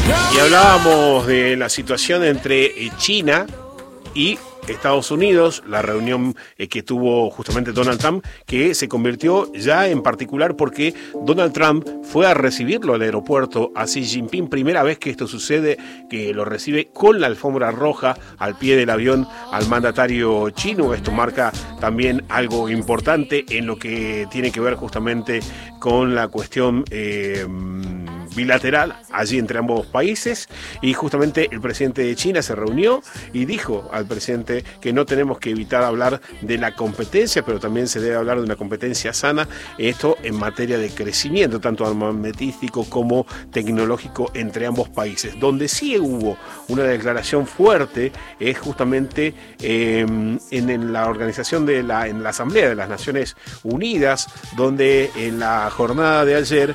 Y hablábamos de la situación entre China y Estados Unidos, la reunión que tuvo justamente Donald Trump, que se convirtió ya en particular porque Donald Trump fue a recibirlo al aeropuerto a Xi Jinping, primera vez que esto sucede, que lo recibe con la alfombra roja al pie del avión al mandatario chino. Esto marca también algo importante en lo que tiene que ver justamente con la cuestión bilateral allí entre ambos países, y justamente el presidente de China se reunió y dijo al presidente que no tenemos que evitar hablar de la competencia, pero también se debe hablar de una competencia sana, esto en materia de crecimiento, tanto armamentístico como tecnológico entre ambos países. Donde sí hubo una declaración fuerte es justamente en la organización en la Asamblea de las Naciones Unidas, donde en la jornada de ayer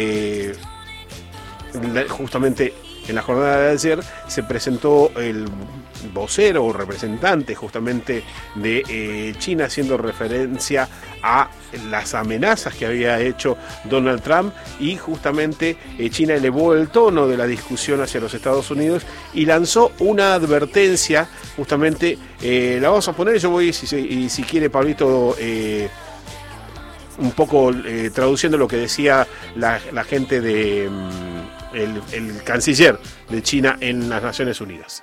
justamente en la jornada de ayer se presentó el vocero o representante justamente de China, haciendo referencia a las amenazas que había hecho Donald Trump, y justamente China elevó el tono de la discusión hacia los Estados Unidos y lanzó una advertencia. Justamente la vamos a poner, yo voy, si quiere Pablito, un poco traduciendo lo que decía la gente de el canciller de China en las Naciones Unidas.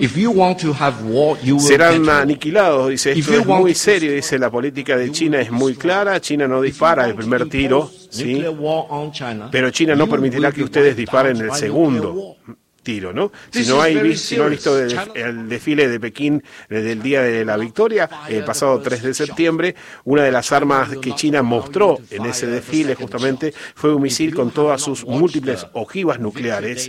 Serán aniquilados, dice. Esto es muy serio, dice. La política de China es muy clara. China no dispara el primer tiro, ¿sí? Pero China no permitirá que ustedes disparen el segundo tiro, ¿no? Si no han visto el desfile de Pekín desde el día de la victoria, el pasado 3 de septiembre, una de las armas que China mostró en ese desfile justamente fue un misil con todas sus múltiples ojivas nucleares.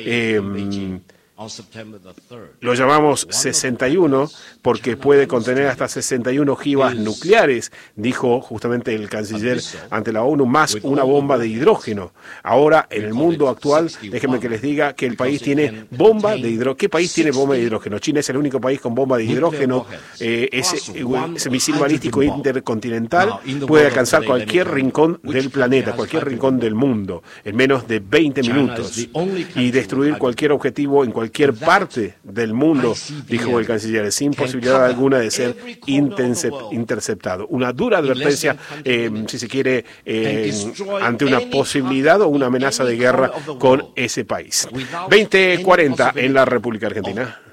Lo llamamos 61 porque puede contener hasta 61 ojivas nucleares, dijo justamente el canciller ante la ONU, más una bomba de hidrógeno. Ahora, en el mundo actual, déjenme que les diga que el país tiene bomba de hidrógeno. ¿Qué país tiene bomba de hidrógeno? China es el único país con bomba de hidrógeno. Ese misil balístico intercontinental puede alcanzar cualquier rincón del planeta, cualquier rincón del mundo, en menos de 20 minutos y destruir cualquier objetivo en cualquier parte del mundo, dijo el canciller, sin posibilidad alguna de ser interceptado. Una dura advertencia, si se quiere, ante una posibilidad o una amenaza de guerra con ese país. 20:40 en la República Argentina.